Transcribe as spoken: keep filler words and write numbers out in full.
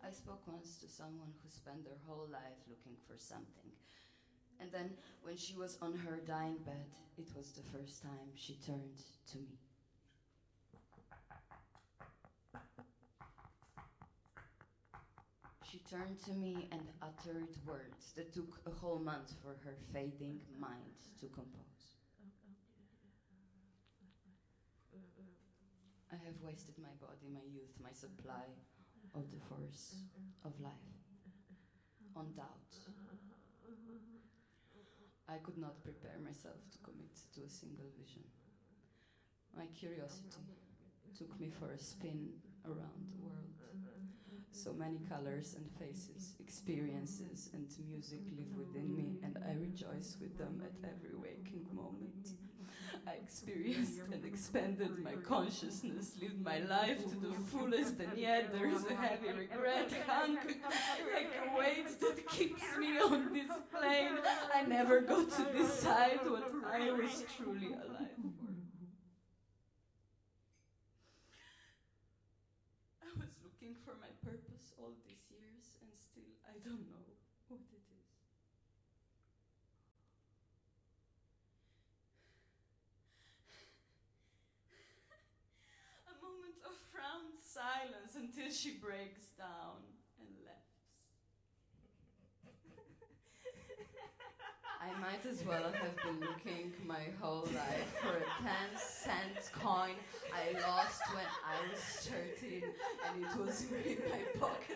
I spoke once to someone who spent their whole life looking for something. And then, when she was on her dying bed, it was the first time she turned to me. She turned to me and uttered words that took a whole month for her fading mind to compose. I have wasted my body, my youth, my supply of the force of life on doubt. I could not prepare myself to commit to a single vision. My curiosity took me for a spin around the world. So many colors and faces, experiences and music live within me, and I rejoice with them at every waking moment. I experienced and expanded my consciousness, lived my life to the fullest, and yet there is a heavy regret hung like a weight that keeps me on this plane. I never got to decide what I was truly alive for. I was looking for my purpose all these years, and still I don't know what it is. A moment of frowned silence until she breaks down and laughs. I might as well have been looking my whole life for a ten cent coin I lost when I was thirteen, and it was in my pocket